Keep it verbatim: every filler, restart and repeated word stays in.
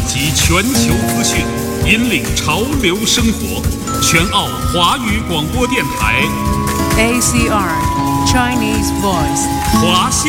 集全球资讯，引领潮流生活。全澳华语广播电台 A C R Chinese Voice 华夏